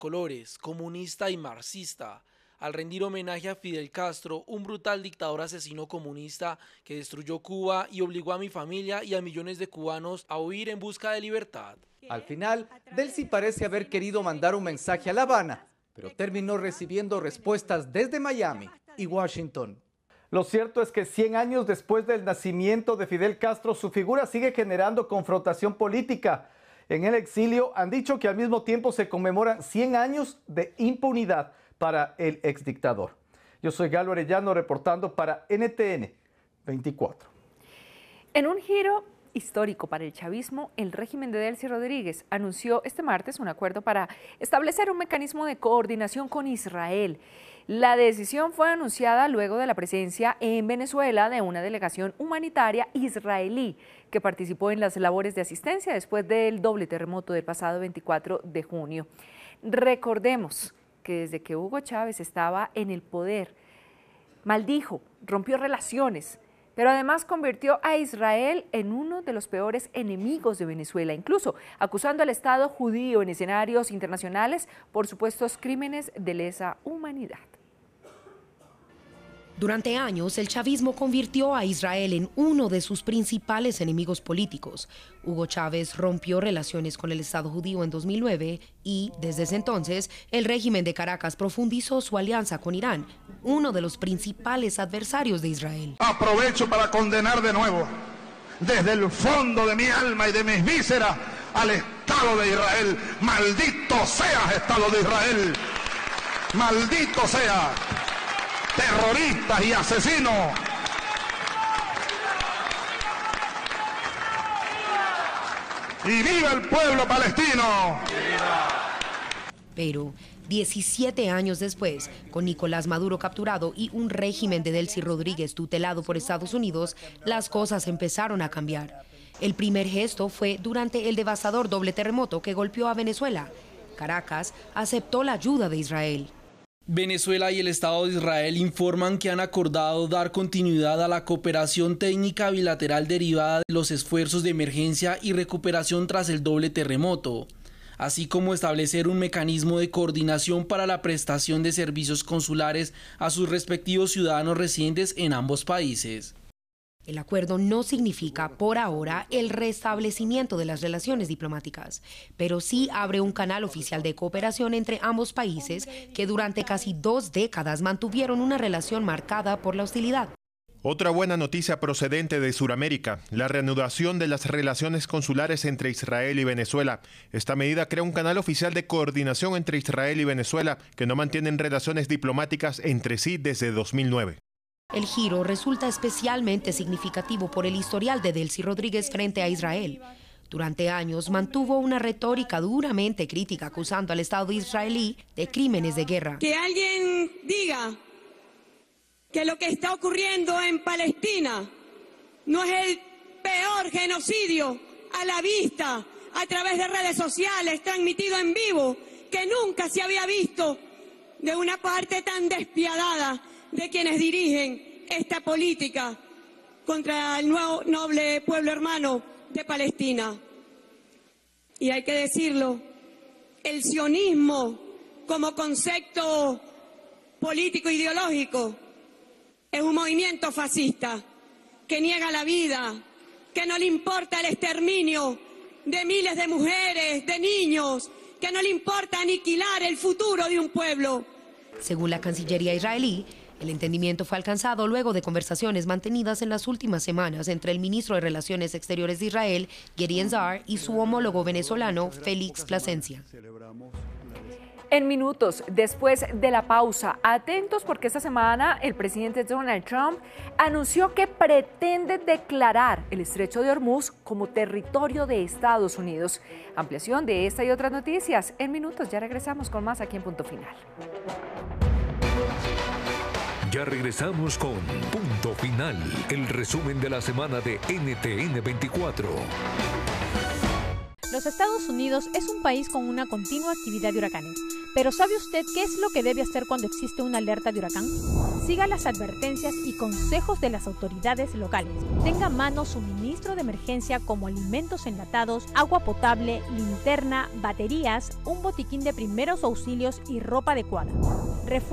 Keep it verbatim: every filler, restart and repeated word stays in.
colores, comunista y marxista, al rendir homenaje a Fidel Castro, un brutal dictador asesino comunista que destruyó Cuba y obligó a mi familia y a millones de cubanos a huir en busca de libertad. Al final, Delcy parece haber querido mandar un mensaje a La Habana, pero terminó recibiendo respuestas desde Miami y Washington. Lo cierto es que cien años después del nacimiento de Fidel Castro, su figura sigue generando confrontación política. En el exilio han dicho que al mismo tiempo se conmemoran cien años de impunidad para el exdictador. Yo soy Galo Arellano reportando para N T N veinticuatro. En un giro histórico para el chavismo, el régimen de Delcy Rodríguez anunció este martes un acuerdo para establecer un mecanismo de coordinación con Israel. La decisión fue anunciada luego de la presencia en Venezuela de una delegación humanitaria israelí que participó en las labores de asistencia después del doble terremoto del pasado veinticuatro de junio. Recordemos que desde que Hugo Chávez estaba en el poder, maldijo, rompió relaciones, pero además convirtió a Israel en uno de los peores enemigos de Venezuela, incluso acusando al Estado judío en escenarios internacionales por supuestos crímenes de lesa humanidad. Durante años, el chavismo convirtió a Israel en uno de sus principales enemigos políticos. Hugo Chávez rompió relaciones con el Estado judío en dos mil nueve y, desde ese entonces, el régimen de Caracas profundizó su alianza con Irán, uno de los principales adversarios de Israel. Aprovecho para condenar de nuevo, desde el fondo de mi alma y de mis vísceras, al Estado de Israel. ¡Maldito seas, Estado de Israel! ¡Maldito sea! Terroristas y asesinos. ¡Y viva el pueblo palestino! Pero diecisiete años después, con Nicolás Maduro capturado y un régimen de Delcy Rodríguez tutelado por Estados Unidos, las cosas empezaron a cambiar. El primer gesto fue durante el devastador doble terremoto que golpeó a Venezuela. Caracas aceptó la ayuda de Israel. Venezuela y el Estado de Israel informan que han acordado dar continuidad a la cooperación técnica bilateral derivada de los esfuerzos de emergencia y recuperación tras el doble terremoto, así como establecer un mecanismo de coordinación para la prestación de servicios consulares a sus respectivos ciudadanos residentes en ambos países. El acuerdo no significa, por ahora, el restablecimiento de las relaciones diplomáticas, pero sí abre un canal oficial de cooperación entre ambos países que durante casi dos décadas mantuvieron una relación marcada por la hostilidad. Otra buena noticia procedente de Sudamérica, la reanudación de las relaciones consulares entre Israel y Venezuela. Esta medida crea un canal oficial de coordinación entre Israel y Venezuela que no mantienen relaciones diplomáticas entre sí desde dos mil nueve. El giro resulta especialmente significativo por el historial de Delcy Rodríguez frente a Israel. Durante años mantuvo una retórica duramente crítica acusando al Estado israelí de crímenes de guerra. Que alguien diga que lo que está ocurriendo en Palestina no es el peor genocidio a la vista a través de redes sociales transmitido en vivo que nunca se había visto de una parte tan despiadada de quienes dirigen esta política contra el nuevo noble pueblo hermano de Palestina. Y hay que decirlo, el sionismo como concepto político ideológico es un movimiento fascista que niega la vida, que no le importa el exterminio de miles de mujeres, de niños, que no le importa aniquilar el futuro de un pueblo. Según la Cancillería israelí, el entendimiento fue alcanzado luego de conversaciones mantenidas en las últimas semanas entre el ministro de Relaciones Exteriores de Israel, Gideon Sa'ar, y su homólogo venezolano, Félix Plasencia. En minutos después de la pausa, atentos porque esta semana el presidente Donald Trump anunció que pretende declarar el Estrecho de Hormuz como territorio de Estados Unidos. Ampliación de esta y otras noticias en minutos. Ya regresamos con más aquí en Punto Final. Ya regresamos con Punto Final, el resumen de la semana de N T N veinticuatro. Nos Los Estados Unidos es un país con una continua actividad de huracanes. Pero ¿sabe usted qué es lo que debe hacer cuando existe una alerta de huracán? Siga las advertencias y consejos de las autoridades locales. Tenga a mano suministro de emergencia como alimentos enlatados, agua potable, linterna, baterías, un botiquín de primeros auxilios y ropa adecuada.